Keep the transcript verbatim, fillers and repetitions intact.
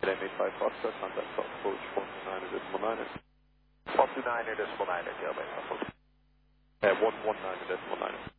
same eight five Foxtrot, contact South Approach one two nine decimal nine. one two nine decimal nine, jailbait. Uh, one one nine decimal nine.